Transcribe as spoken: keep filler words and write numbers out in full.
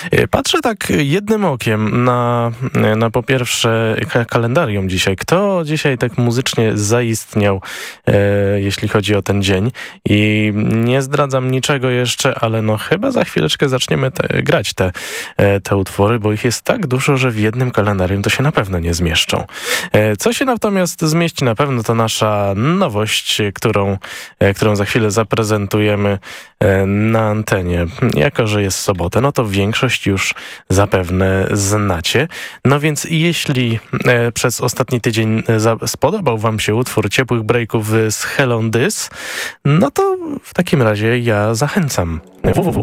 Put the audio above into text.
Patrzę tak jednym okiem na, na po pierwsze ka- kalendarium dzisiaj. Kto dzisiaj tak muzycznie zaistniał, e, jeśli chodzi o ten dzień. I nie zdradzam niczego jeszcze, ale no chyba za chwileczkę zaczniemy te, grać te, e, te utwory, bo ich jest tak dużo, że w jednym kalendarium to się na pewno nie zmieszczą. E, co się natomiast zmieści na pewno, to nasza nowość, którą, e, którą za chwilę zaprezentujemy e, na antenie. Jako że jest sobota, no to większość już zapewne znacie. No więc jeśli e, przez ostatni tydzień e, za, spodobał wam się utwór Ciepłych Breaków z Hell on This, no to w takim razie ja zachęcam. www